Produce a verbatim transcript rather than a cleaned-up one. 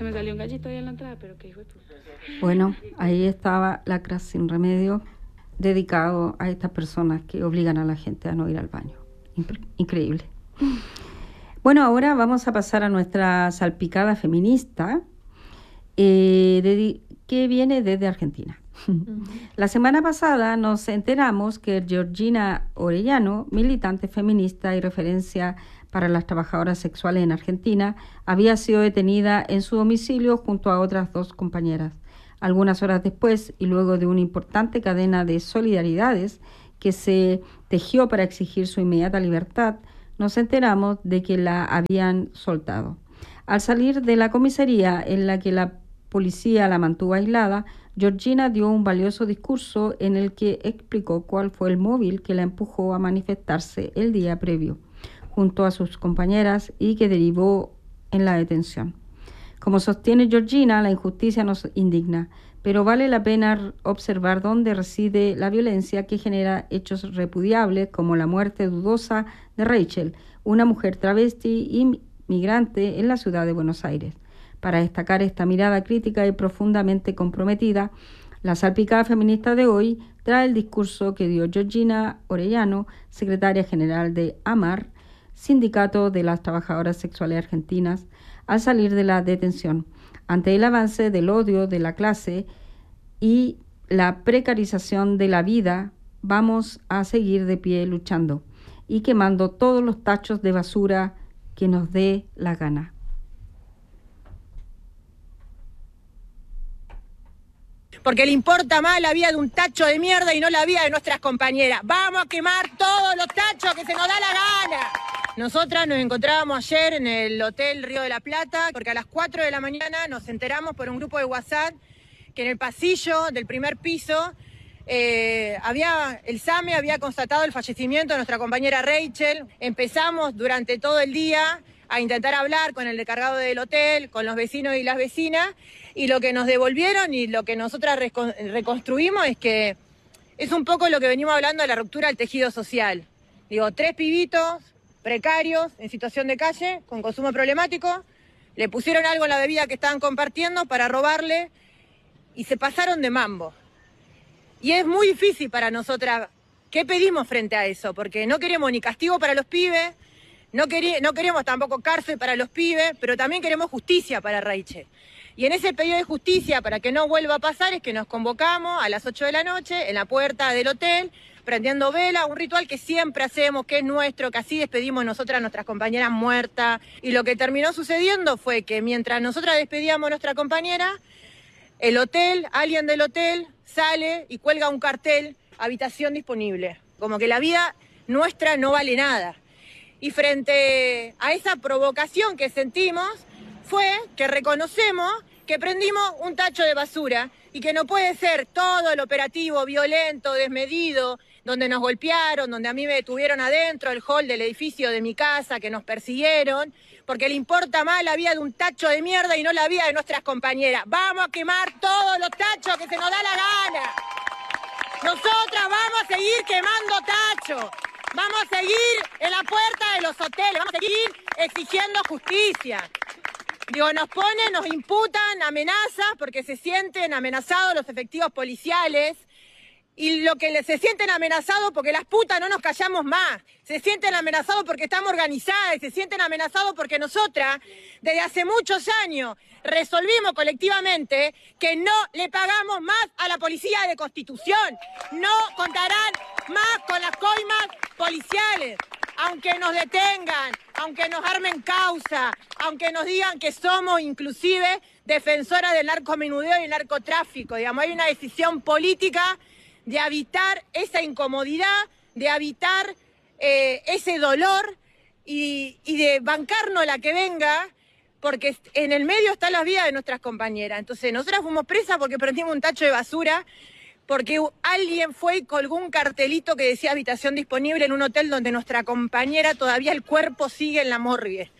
me salió un gallito ahí en la entrada, pero qué hijo de puta. Bueno, ahí estaba Lacras Sin Remedio, dedicado a estas personas que obligan a la gente a no ir al baño. Increíble. Bueno, ahora vamos a pasar a nuestra salpicada feminista, eh, de, que viene desde Argentina. Uh-huh. La semana pasada nos enteramos que Georgina Orellano, militante feminista y referencia para las trabajadoras sexuales en Argentina, había sido detenida en su domicilio junto a otras dos compañeras. Algunas horas después, y luego de una importante cadena de solidaridades que se tejió para exigir su inmediata libertad, nos enteramos de que la habían soltado. Al salir de la comisaría en la que la policía la mantuvo aislada, Georgina dio un valioso discurso en el que explicó cuál fue el móvil que la empujó a manifestarse el día previo, junto a sus compañeras, y que derivó en la detención. Como sostiene Georgina, la injusticia nos indigna, pero vale la pena observar dónde reside la violencia que genera hechos repudiables como la muerte dudosa de Rachel, una mujer travesti y migrante en la ciudad de Buenos Aires. Para destacar esta mirada crítica y profundamente comprometida, la salpicada feminista de hoy trae el discurso que dio Georgina Orellano, secretaria general de AMAR, Sindicato de las Trabajadoras Sexuales Argentinas, al salir de la detención, ante el avance del odio de la clase y la precarización de la vida. Vamos a seguir de pie luchando y quemando todos los tachos de basura que nos dé la gana. Porque le importa más la vida de un tacho de mierda y no la vida de nuestras compañeras. Vamos a quemar todos los tachos que se nos da la gana. Nosotras nos encontrábamos ayer en el Hotel Río de la Plata, porque a las cuatro de la mañana nos enteramos por un grupo de WhatsApp que en el pasillo del primer piso eh, había, el SAME había constatado el fallecimiento de nuestra compañera Rachel. Empezamos durante todo el día a intentar hablar con el encargado del hotel, con los vecinos y las vecinas, y lo que nos devolvieron y lo que nosotras reconstruimos es que es un poco lo que venimos hablando de la ruptura del tejido social. Digo, tres pibitos precarios, en situación de calle, con consumo problemático, le pusieron algo en la bebida que estaban compartiendo para robarle y se pasaron de mambo. Y es muy difícil para nosotras, ¿qué pedimos frente a eso? Porque no queremos ni castigo para los pibes, no, queri- no queremos tampoco cárcel para los pibes, pero también queremos justicia para Rachel. Y en ese pedido de justicia, para que no vuelva a pasar, es que nos convocamos a las ocho de la noche en la puerta del hotel, prendiendo vela, un ritual que siempre hacemos, que es nuestro, que así despedimos nosotras a nuestras compañeras muertas. Y lo que terminó sucediendo fue que mientras nosotras despedíamos a nuestra compañera, el hotel, alguien del hotel, sale y cuelga un cartel, habitación disponible. Como que la vida nuestra no vale nada. Y frente a esa provocación que sentimos, fue que reconocemos que prendimos un tacho de basura y que no puede ser todo el operativo violento, desmedido, donde nos golpearon, donde a mí me detuvieron adentro, el hall del edificio de mi casa, que nos persiguieron, porque le importa más la vida de un tacho de mierda y no la vida de nuestras compañeras. Vamos a quemar todos los tachos que se nos da la gana. Nosotras vamos a seguir quemando tachos. Vamos a seguir en la puerta de los hoteles, vamos a seguir exigiendo justicia. Digo, nos ponen, nos imputan amenazas porque se sienten amenazados los efectivos policiales. Y lo que se sienten amenazados porque las putas no nos callamos más. Se sienten amenazados porque estamos organizadas. Se sienten amenazados porque nosotras, desde hace muchos años, resolvimos colectivamente que no le pagamos más a la policía de Constitución. No contarán más con las coimas policiales. Aunque nos detengan, aunque nos armen causa, aunque nos digan que somos inclusive defensoras del narcomenudeo y el narcotráfico. Digamos, hay una decisión política de evitar esa incomodidad, de evitar eh, ese dolor y, y de bancarnos la que venga, porque en el medio está la vida de nuestras compañeras. Entonces, nosotras fuimos presas porque prendimos un tacho de basura, porque alguien fue y colgó un cartelito que decía habitación disponible en un hotel donde nuestra compañera todavía el cuerpo sigue en la morgue.